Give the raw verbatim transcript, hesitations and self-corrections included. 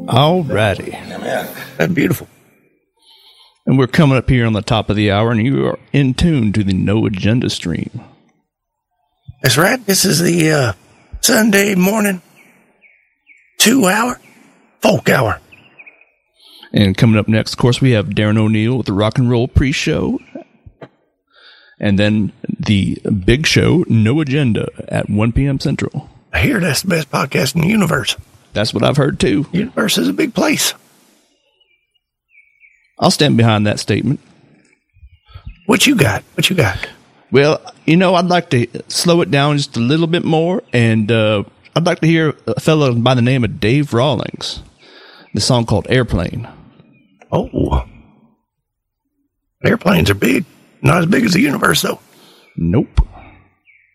All righty. Yeah, that's beautiful. And we're coming up here on the top of the hour, and you are in tune to the No Agenda stream. That's right. This is the uh, Sunday morning two-hour folk hour. And coming up next, of course, we have Darren O'Neill with the Rock and Roll Pre-Show. And then the big show, No Agenda, at one p.m. Central. I hear that's the best podcast in the universe. That's what I've heard, too. The universe is a big place. I'll stand behind that statement. What you got? What you got? Well, you know, I'd like to slow it down just a little bit more, and uh, I'd like to hear a fellow by the name of Dave Rawlings. The song called Airplane. Oh. Airplanes are big. Not as big as the universe, though. Nope.